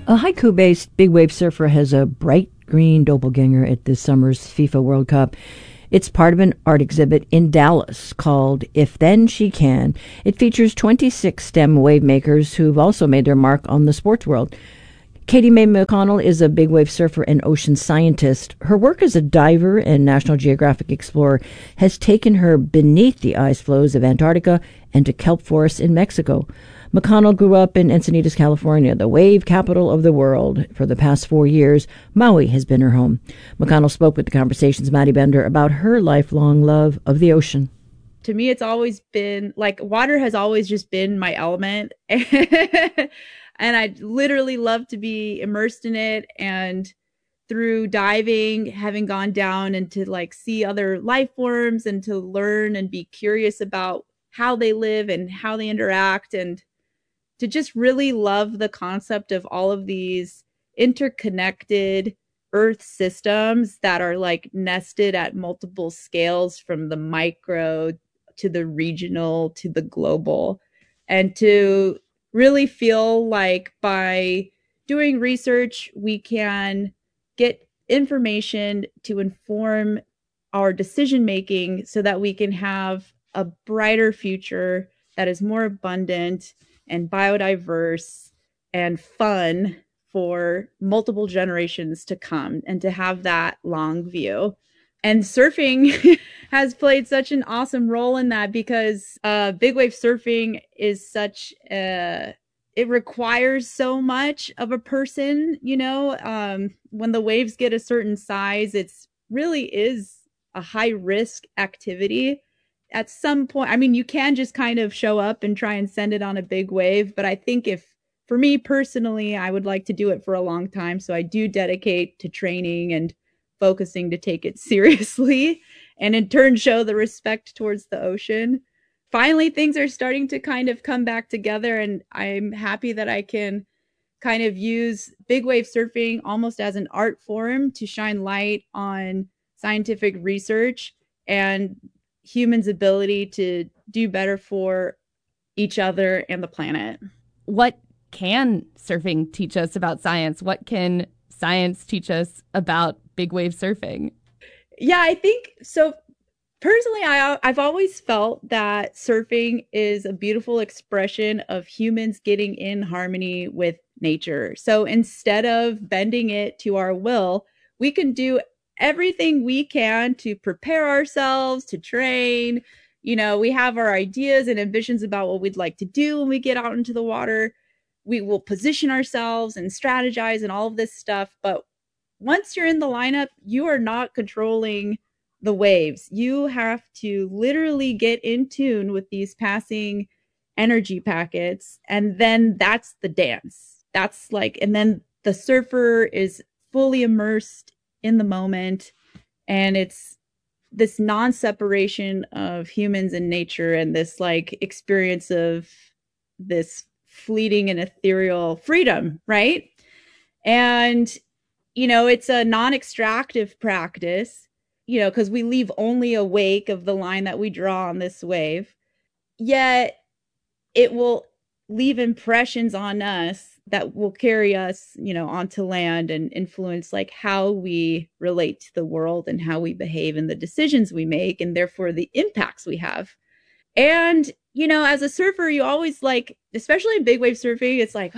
A haiku-based big wave surfer has a bright green doppelganger at this summer's FIFA World Cup. It's part of an art exhibit in Dallas called If Then She Can. It features 26 STEM wave makers who've also made their mark on the sports world. Katie Mae McConnell is a big wave surfer and ocean scientist. Her work as a diver and National Geographic explorer has taken her beneath the ice floes of Antarctica and to kelp forests in Mexico. McConnell grew up in Encinitas, California, the wave capital of the world. For the past 4 years, Maui has been her home. McConnell spoke with The Conversation's Maddie Bender about her lifelong love of the ocean. To me, it's always been like water has always just been my element. And I literally love to be immersed in it. And through diving, having gone down and to like see other life forms and to learn and be curious about how they live and how they interact, and to just really love the concept of all of these interconnected earth systems that are like nested at multiple scales, from the micro to the regional to the global. And to really feel like by doing research, we can get information to inform our decision making so that we can have a brighter future that is more abundant and biodiverse and fun for multiple generations to come, and to have that long view. And surfing has played such an awesome role in that, because big wave surfing is it requires so much of a person, when the waves get a certain size, it's really is a high risk activity. At some point, I mean, you can just kind of show up and try and send it on a big wave. But I think for me personally, I would like to do it for a long time. So I do dedicate to training and focusing to take it seriously, and in turn show the respect towards the ocean. Finally, things are starting to kind of come back together, and I'm happy that I can kind of use big wave surfing almost as an art form to shine light on scientific research and humans' ability to do better for each other and the planet. What can surfing teach us about science? What can science teach us about big wave surfing? Yeah, I think so. Personally, I've always felt that surfing is a beautiful expression of humans getting in harmony with nature. So instead of bending it to our will, we can do everything we can to prepare ourselves, to train. We have our ideas and ambitions about what we'd like to do when we get out into the water. We will position ourselves and strategize and all of this stuff. But once you're in the lineup, you are not controlling the waves. You have to literally get in tune with these passing energy packets. And then that's the dance. And then the surfer is fully immersed in the moment. And it's this non-separation of humans and nature, and this like experience of this fleeting and ethereal freedom, right? And, it's a non-extractive practice, because we leave only a wake of the line that we draw on this wave. Yet it will leave impressions on us that will carry us, onto land and influence like how we relate to the world and how we behave and the decisions we make, and therefore the impacts we have. And, as a surfer, you always like, especially in big wave surfing, it's like,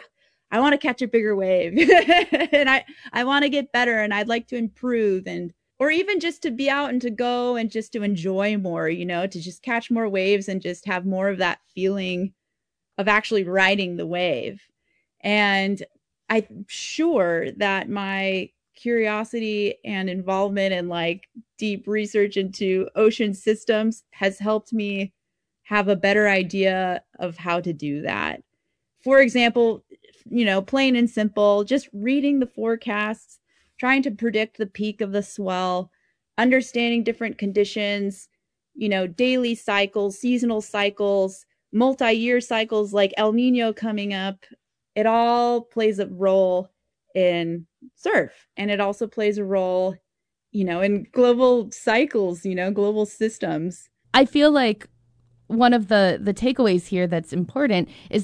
I want to catch a bigger wave and I want to get better, and I'd like to improve, or even just to be out and to go and just to enjoy more, to just catch more waves and just have more of that feeling of actually riding the wave. And I'm sure that my curiosity and involvement and like deep research into ocean systems has helped me have a better idea of how to do that. For example, plain and simple, just reading the forecasts, trying to predict the peak of the swell, understanding different conditions, daily cycles, seasonal cycles, multi-year cycles like El Nino coming up. It all plays a role in surf, and it also plays a role, in global cycles, global systems. I feel like one of the takeaways here that's important is that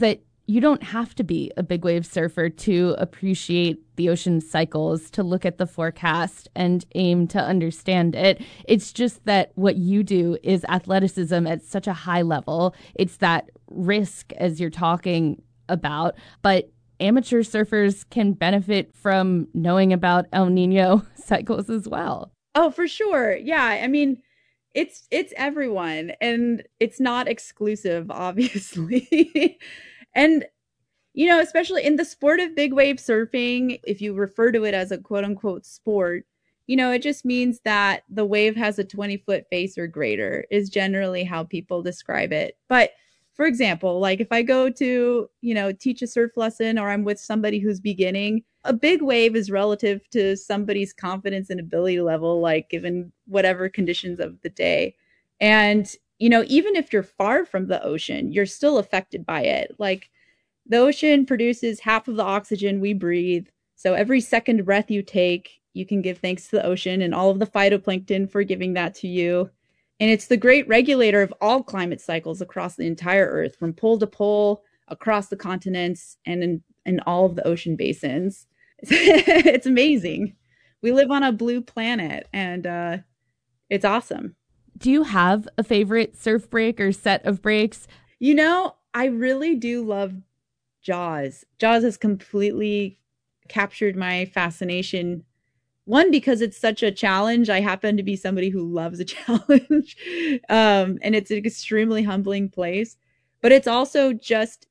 you don't have to be a big wave surfer to appreciate the ocean's cycles, to look at the forecast and aim to understand it. It's just that what you do is athleticism at such a high level. It's that risk as you're talking about, but amateur surfers can benefit from knowing about El Nino cycles as well. Oh, for sure. Yeah. I mean, it's everyone, and it's not exclusive, obviously. And, especially in the sport of big wave surfing, if you refer to it as a quote unquote sport, it just means that the wave has a 20-foot face or greater is generally how people describe it. But for example, like if I go to, teach a surf lesson, or I'm with somebody who's beginning, a big wave is relative to somebody's confidence and ability level, like given whatever conditions of the day. And, even if you're far from the ocean, you're still affected by it. Like the ocean produces half of the oxygen we breathe. So every second breath you take, you can give thanks to the ocean and all of the phytoplankton for giving that to you. And it's the great regulator of all climate cycles across the entire Earth, from pole to pole, across the continents, and in all of the ocean basins. It's amazing. We live on a blue planet, and it's awesome. Do you have a favorite surf break or set of breaks? I really do love Jaws. Jaws has completely captured my fascination. One, because it's such a challenge. I happen to be somebody who loves a challenge. And it's an extremely humbling place. But it's also just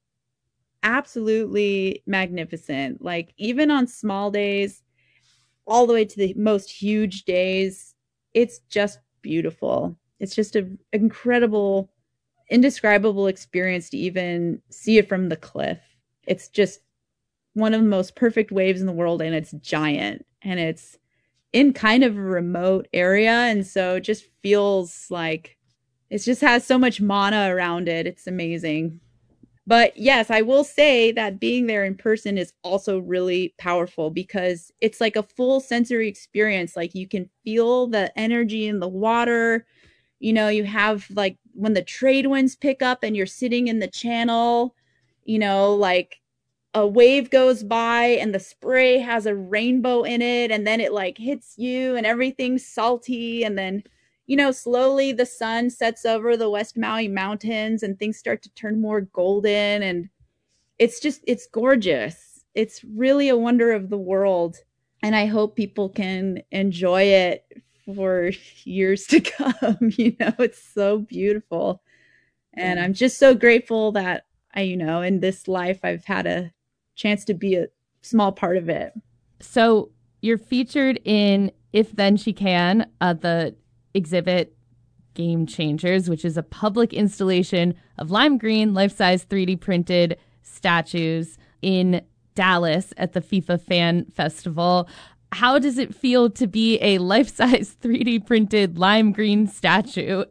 absolutely magnificent. Like, even on small days, all the way to the most huge days, it's just beautiful. It's just an incredible, indescribable experience to even see it from the cliff. It's just one of the most perfect waves in the world, and it's giant, and it's in kind of a remote area. And so it just feels like it just has so much mana around it. It's amazing. But yes, I will say that being there in person is also really powerful, because it's like a full sensory experience. Like you can feel the energy in the water. You have like when the trade winds pick up and you're sitting in the channel, like a wave goes by and the spray has a rainbow in it, and then it like hits you and everything's salty. And then, slowly the sun sets over the West Maui Mountains and things start to turn more golden. And it's gorgeous. It's really a wonder of the world. And I hope people can enjoy it for years to come. It's so beautiful. And I'm just so grateful that in this life, I've had a chance to be a small part of it. So you're featured in If Then She Can, the exhibit Game Changers, which is a public installation of lime green life-size 3D printed statues in Dallas at the FIFA Fan Festival. How does it feel to be a life-size 3D printed lime green statue?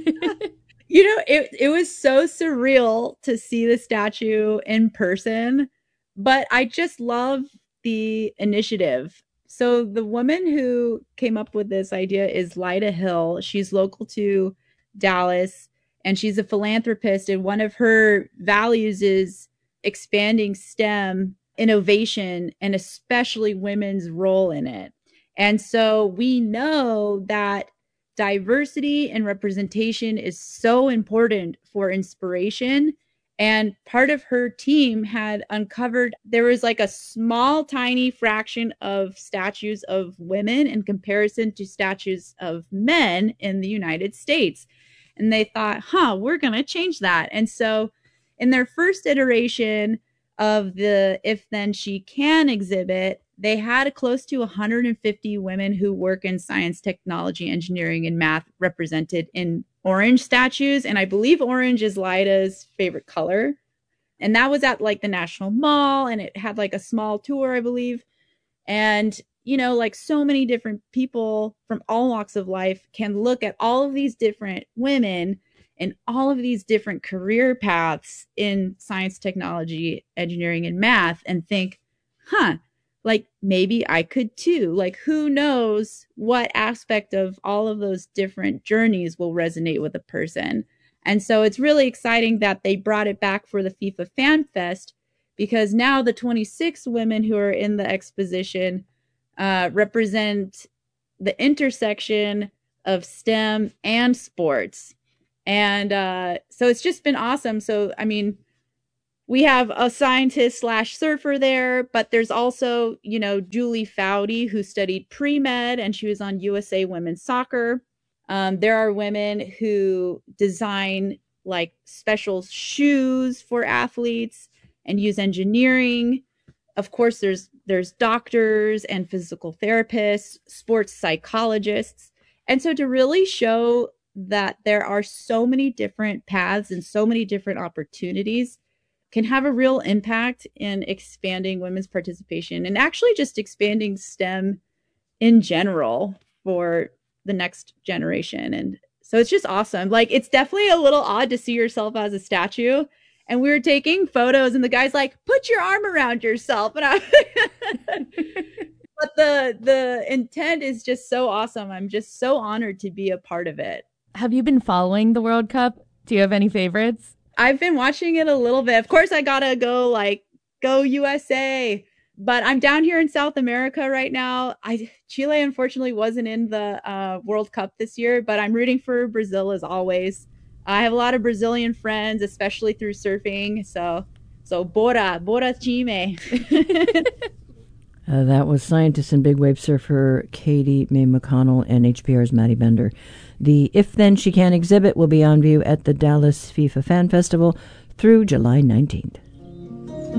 It was so surreal to see the statue in person, but I just love the initiative. So the woman who came up with this idea is Lyda Hill. She's local to Dallas, and she's a philanthropist. And one of her values is expanding STEM innovation, and especially women's role in it. And so we know that diversity and representation is so important for inspiration. And part of her team had uncovered there was like a small, tiny fraction of statues of women in comparison to statues of men in the United States. And they thought, we're going to change that. And so in their first iteration of the If Then She Can exhibit, they had close to 150 women who work in science, technology, engineering, and math represented in orange statues. And I believe orange is Lyda's favorite color. And that was at like the National Mall, and it had like a small tour, I believe. And, like so many different people from all walks of life can look at all of these different women and all of these different career paths in science, technology, engineering, and math and think, like maybe I could too. Like, who knows what aspect of all of those different journeys will resonate with a person. And so it's really exciting that they brought it back for the FIFA Fan Fest, because now the 26 women who are in the exposition represent the intersection of STEM and sports. And so it's just been awesome. So, I mean, we have a scientist / surfer there, but there's also, you know, Julie Foudy, who studied pre-med and she was on USA Women's Soccer. There are women who design like special shoes for athletes and use engineering. Of course, there's doctors and physical therapists, sports psychologists. And so to really show that there are so many different paths and so many different opportunities can have a real impact in expanding women's participation and actually just expanding STEM in general for the next generation. And so it's just awesome. Like, it's definitely a little odd to see yourself as a statue. And we were taking photos and the guy's like, put your arm around yourself. And but the intent is just so awesome. I'm just so honored to be a part of it. Have you been following the World Cup? Do you have any favorites? I've been watching it a little bit. Of course, I gotta go USA. But I'm down here in South America right now. Chile, unfortunately, wasn't in the World Cup this year, but I'm rooting for Brazil as always. I have a lot of Brazilian friends, especially through surfing. So bora time. That was scientist and big wave surfer Katie Mae McConnell and HPR's Maddie Bender. The If Then She Can exhibit will be on view at the Dallas FIFA Fan Festival through July 19th.